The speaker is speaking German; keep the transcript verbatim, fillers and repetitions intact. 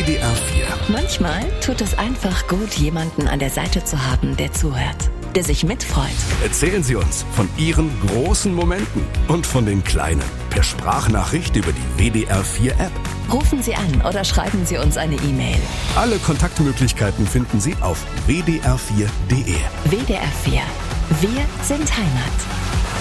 W D R vier. Manchmal tut es einfach gut, jemanden an der Seite zu haben, der zuhört, der sich mitfreut. Erzählen Sie uns von Ihren großen Momenten und von den kleinen. Per Sprachnachricht über die W D R vier App. Rufen Sie an oder schreiben Sie uns eine E-Mail. Alle Kontaktmöglichkeiten finden Sie auf w d r vier punkt d e. W D R vier. Wir sind Heimat.